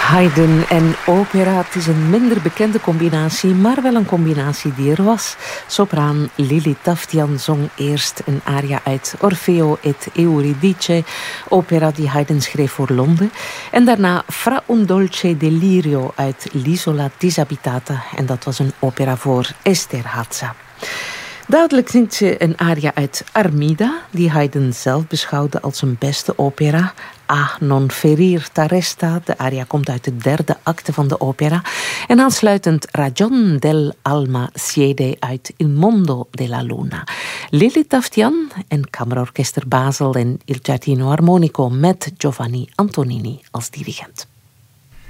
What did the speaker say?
Haydn en opera, het is een minder bekende combinatie, maar wel een combinatie die er was. Sopraan Lili Taftian zong eerst een aria uit Orfeo et Euridice, opera die Haydn schreef voor Londen. En daarna Fra un dolce delirio uit L'Isola Disabitata, en dat was een opera voor Esterházy. Duidelijk zingt ze een aria uit Armida, die Haydn zelf beschouwde als zijn beste opera. A non ferir t'arresta, de aria komt uit de derde acte van de opera. En aansluitend Ragion del alma siede uit Il mondo della luna. Lili Taftian en Kammerorkester Basel en Il Giardino Armonico met Giovanni Antonini als dirigent.